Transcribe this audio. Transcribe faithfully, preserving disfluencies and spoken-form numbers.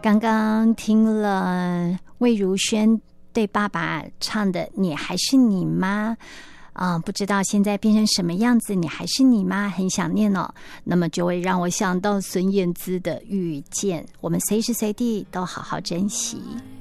刚刚听了魏如萱对爸爸唱的《你还是你吗》啊、呃，不知道现在变成什么样子，你还是你吗？很想念哦。那么就会让我想到孙燕姿的《遇见》，我们随时随地都好好珍惜。